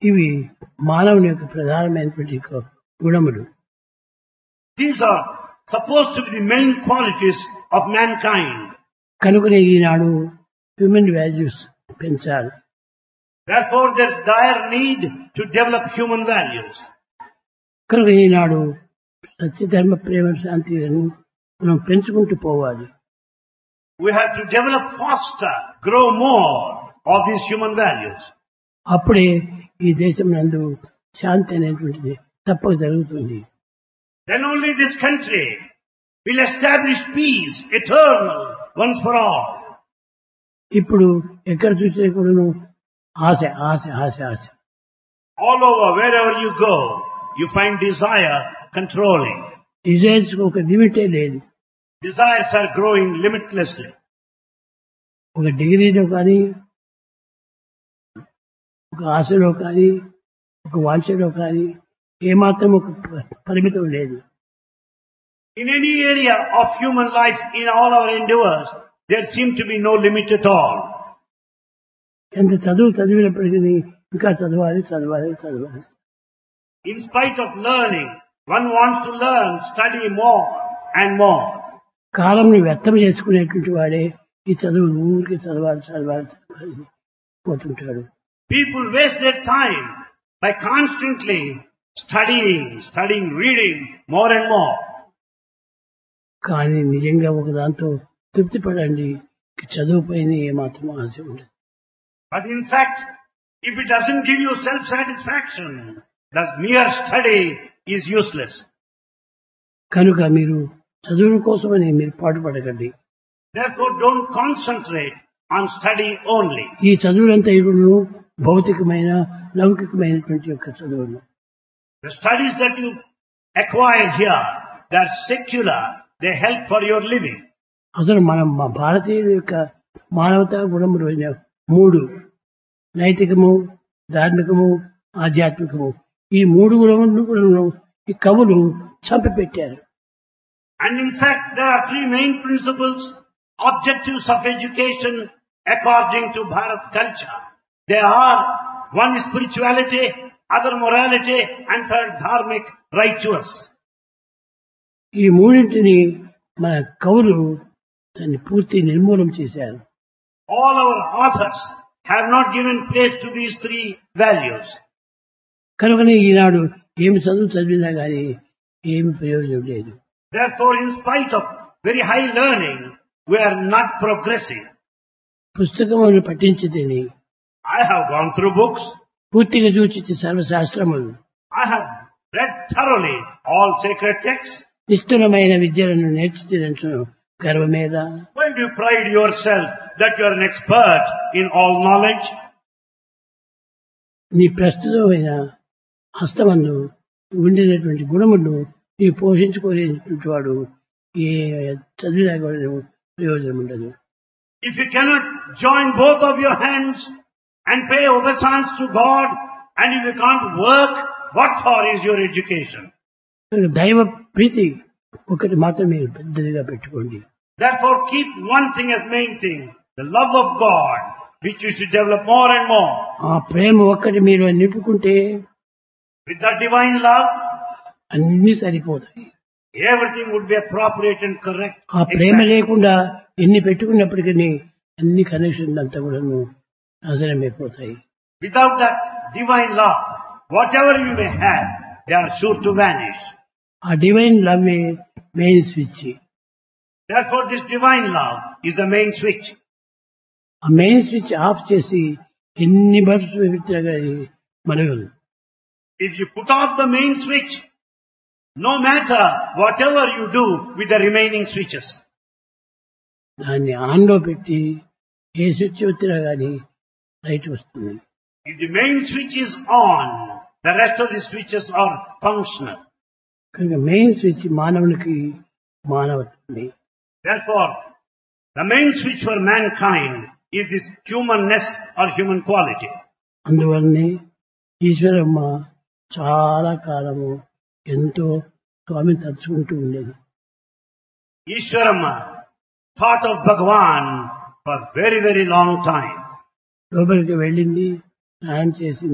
ఇవి మానవుని యొక్క ప్రధానమైనటువంటి గుణములు. These are supposed to be the main qualities of mankind. కనుకనే ఈనాడు హ్యూమన్ వాల్యూస్ పెంచాలి. Therefore, there is dire need to develop human values. కనుక ఈనాడు సత్యధర్మ ప్రేమ శాంతిలను మనం పెంచుకుంటూ పోవాలి. We have to develop faster, grow more of these human values. అప్పుడే ఈ దేశం నందు శాంతి అనేటువంటిది తప్పక జరుగుతుంది. Then only this country will establish peace, eternal, once for all. ఇప్పుడు ఎక్కడ చూసినా కూడాను ఆశ ఆశ ఆశ ఆశ. All over, wherever you go, you find desire controlling. Desires ఒక లిమిటే లేదు. Desires are growing limitlessly. ఒక డిగ్రీలో కానీ, ఒక ఆశలో కానీ, ఒక వాంఛలో కానీ ఏమాత్రం ఒక పరిమితం లేదు. In any area of human life, in all our endeavors, there seems to be no limit at all. ఎంత చదివినప్పటికీ ఇంకా చదవాలి చదవాలి చదవాలి. In spite of learning, one wants to learn, study more and more. కాలంని వ్యర్థం చేసుకునేటువంటి వాడే ఈ చదువు ఊరికి చదవాలి చదవాలి చదవాలి పోతుంటాడు. People waste their time by constantly studying, reading more and more. కానీ నిజంగా ఒక దాంతో తృప్తి పడండి, చదువు పైన ఏమాత్రం ఆశ ఉండదు. But in fact, if it doesn't give you self-satisfaction, the mere study is useless. కనుక మీరు చదువు కోసమని మీరు పాటుపడకండి. Therefore, don't concentrate on study only. ఈ చదువులంతా ఇప్పుడు భౌతికమైన లౌకికమైనటువంటి యొక్క చదువులు. The studies that you acquire here, they are secular. They help for your living. అసలు మనం మా భారతీయుల యొక్క మానవతా గుణములు మూడు: నైతికము, ధార్మికము, ఆధ్యాత్మికము. ఈ మూడు గుణములను కూడా ఈ కవులు చంపిపెట్టారు. And in fact, there are three main principles, objectives of education according to Bharat culture. They are: one is spirituality, other morality, and third dharmic righteous. ఈ మూడింటిని మన కవులు దాన్ని పూర్తి నిర్మూలం చేశారు. All our authors have not given place to these three values. కనుకనే ఈనాడు ఏమి చదివినా గానీ ఏమి ప్రయోజనం లేదు. Therefore, in spite of very high learning, we are not progressing. పుస్తకములు పఠించితేని I have gone through books. పూర్తిగా చూచి సర్వశాస్త్రములు. I have read thoroughly all sacred texts. నిష్ఠురమైన విద్యలను నేర్చుతున్న గర్వమేద. Why do you pride yourself that you are an expert in all knowledge? నీ ప్రస్తుతమైన హస్తమందు ఉండినటువంటి గుణములు నీ పోషించుకోలేనటువంటి వాడు ఏ చదివినా కూడా ప్రయోజనం ఉండదు. If you cannot join both of your hands and pay obeisance to God, and if you can't work, what for is your education? దైవ ప్రీతి ఒకటి మాత్రమే పెద్దదిగా పెట్టుకోండి. Therefore, keep one thing as main thing, the love of God, which you should develop more and more. ఆ ప్రేమ ఒక్కటి మీరు నింపుకుంటే With that divine love, అన్ని సరిపోతాయి. everything would be appropriate and correct. ఆ ప్రేమ Exact. లేకుండా ఎన్ని పెట్టుకున్నప్పటికీ అన్ని కనెక్షన్లు అంతా కూడా నాశనమైపోతాయి. Without that divine love, whatever you may have, they are sure to vanish. ఆ divine love main switch. Therefore, this divine love is the main switch. ఆ main switch off చేసి ఎన్ని బల్బ్స్ పెట్టినా కానీ మనగదు. If you put off the main switch, no matter whatever you do with the remaining switches, దాన్ని on లో పెట్టి ఏ switch వచ్చినా కానీ లైట్ వస్తుంది. if the main switch is on, the rest of the switches are functional. కనుక main switch మానవునికి మానవత్వమే. Therefore, the main switch for mankind is this humanness or human quality. అందువల్లనే ఈశ్వరమ్మ చాలా కాలము ఎంతో స్వామిని తలుచుకుంటూ ఉండేది. Ishwaramma thought of Bhagavan for very, very long time. లోపలికి వెళ్ళింది, స్నానం చేసింది.